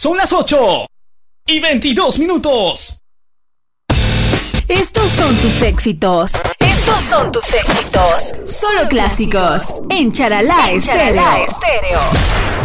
Son las 8:22. Estos son tus éxitos. Solo clásicos en Charalá Estéreo.